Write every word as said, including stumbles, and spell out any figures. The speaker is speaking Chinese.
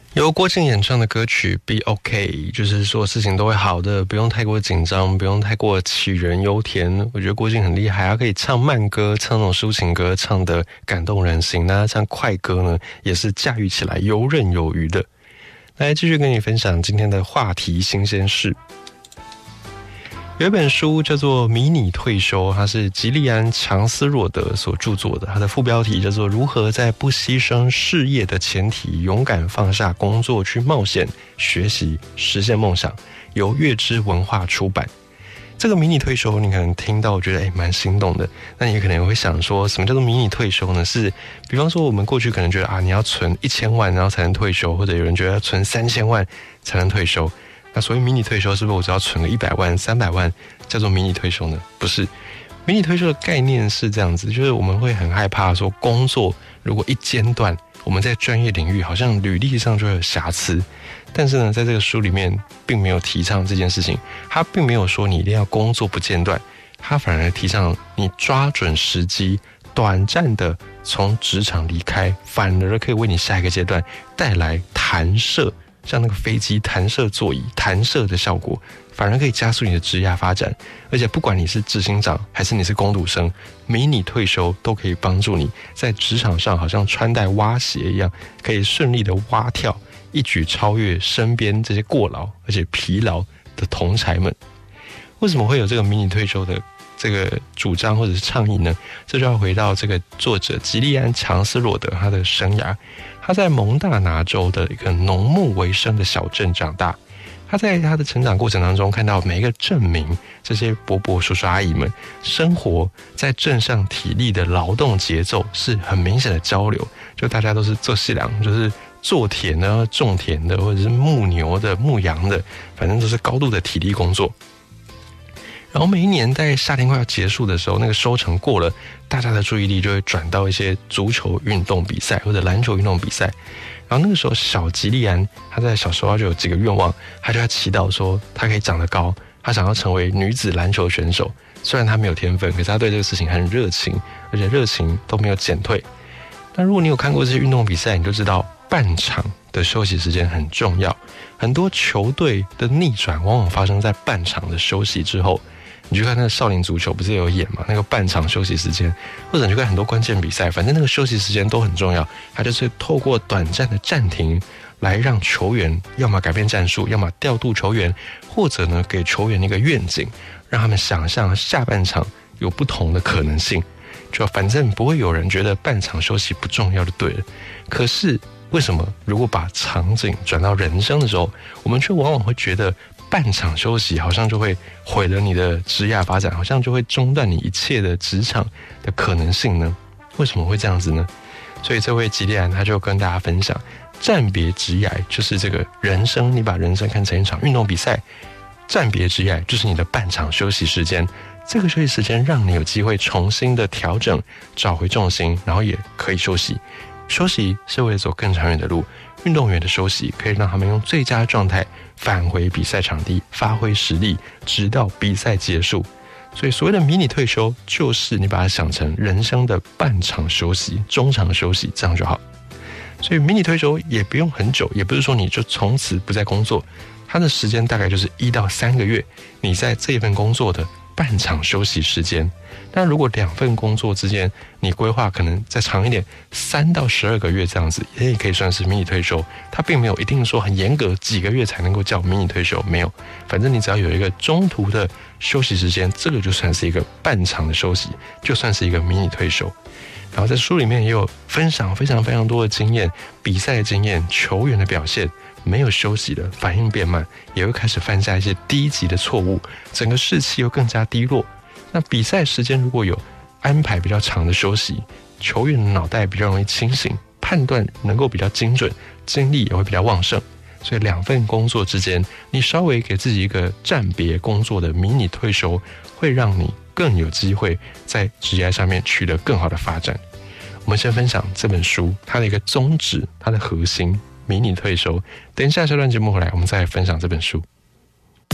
由郭靖演唱的歌曲 Be OK， 就是说事情都会好的，不用太过紧张，不用太过杞人忧天。我觉得郭靖很厉害，他可以唱慢歌，唱那种抒情歌，唱得感动人心。那唱快歌呢，也是驾驭起来游刃有余的。来继续跟你分享今天的话题新鲜事。有一本书叫做《迷你退休》，它是吉利安·强斯若德所著作的。它的副标题叫做《如何在不牺牲事业的前提，勇敢放下工作去冒险、学习、实现梦想》，由月之文化出版。这个迷你退休，你可能听到觉得哎蛮心动的，那你可能会想说，什么叫做迷你退休呢？是比方说我们过去可能觉得啊，你要存一千万然后才能退休，或者有人觉得要存三千万才能退休。那所谓迷你退休，是不是我只要存个一百万、三百万叫做迷你退休呢？不是，迷你退休的概念是这样子，就是我们会很害怕说，工作如果一间断，我们在专业领域好像履历上就会有瑕疵。但是呢，在这个书里面并没有提倡这件事情，他并没有说你一定要工作不间断，他反而提倡你抓准时机，短暂的从职场离开，反而可以为你下一个阶段带来弹射。像那个飞机弹射座椅弹射的效果，反而可以加速你的职业发展。而且不管你是执行长还是你是工读生，迷你退休都可以帮助你在职场上好像穿戴蛙鞋一样，可以顺利的蛙跳，一举超越身边这些过劳而且疲劳的同侪们。为什么会有这个迷你退休的这个主张或者是倡议呢？这就要回到这个作者吉利安·强斯若德他的生涯。他在蒙大拿州的一个农牧为生的小镇长大，他在他的成长过程当中看到每一个镇民，这些伯伯叔叔阿姨们生活在镇上体力的劳动节奏是很明显的交流，就大家都是做细粮，就是做田的、种田的，或者是牧牛的、牧羊的，反正都是高度的体力工作。然后每一年在夏天快要结束的时候，那个收成过了，大家的注意力就会转到一些足球运动比赛或者篮球运动比赛。然后那个时候小吉利安他在小时候就有几个愿望，他就要祈祷说他可以长得高，他想要成为女子篮球选手。虽然他没有天分，可是他对这个事情很热情，而且热情都没有减退。那如果你有看过这些运动比赛，你就知道半场的休息时间很重要。很多球队的逆转往往发生在半场的休息之后。你去看那个少林足球不是有演嘛？那个半场休息时间，或者你去看很多关键比赛，反正那个休息时间都很重要。它就是透过短暂的暂停，来让球员要么改变战术，要么调度球员，或者呢给球员一个愿景，让他们想象下半场有不同的可能性。就反正不会有人觉得半场休息不重要就对了。可是为什么如果把场景转到人生的时候，我们却往往会觉得半场休息好像就会毁了你的职业发展，好像就会中断你一切的职场的可能性呢？为什么会这样子呢？所以这位吉利安他就跟大家分享，暂别职业就是这个人生，你把人生看成一场运动比赛，暂别职业就是你的半场休息时间。这个休息时间让你有机会重新的调整，找回重心，然后也可以休息。休息是为了走更长远的路，运动员的休息可以让他们用最佳状态返回比赛场地，发挥实力，直到比赛结束。所以所谓的迷你退休，就是你把它想成人生的半场休息、中场休息，这样就好。所以迷你退休也不用很久，也不是说你就从此不再工作，它的时间大概就是一到三个月，你在这份工作的半场休息时间。但如果两份工作之间你规划可能再长一点，三到十二个月这样子，也可以算是迷你退休。它并没有一定说很严格几个月才能够叫迷你退休，没有，反正你只要有一个中途的休息时间，这个就算是一个半场的休息，就算是一个迷你退休。然后在书里面也有分享非常非常多的经验，比赛的经验，球员的表现，没有休息的反应变慢，也会开始犯下一些低级的错误，整个士气又更加低落。那比赛时间如果有安排比较长的休息，球员的脑袋比较容易清醒，判断能够比较精准，精力也会比较旺盛。所以两份工作之间，你稍微给自己一个暂别工作的迷你退休，会让你更有机会在职业上面取得更好的发展。我们先分享这本书它的一个宗旨，它的核心，迷你退休。等一下这段节目回来，我们再来分享这本书。